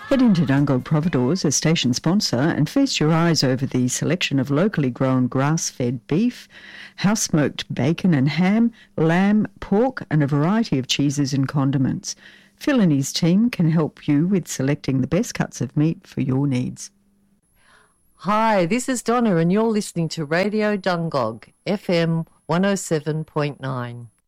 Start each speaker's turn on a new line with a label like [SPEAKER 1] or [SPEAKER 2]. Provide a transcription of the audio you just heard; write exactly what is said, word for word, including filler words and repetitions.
[SPEAKER 1] Head into Dungog Providores, a station sponsor, and feast your eyes over the selection of locally grown grass-fed beef, house-smoked bacon and ham, lamb, pork, and a variety of cheeses and condiments. Phil and his team can help you with selecting the best cuts of meat for your needs.
[SPEAKER 2] Hi, this is Donna and you're listening to Radio Dungog, F M one oh seven point nine.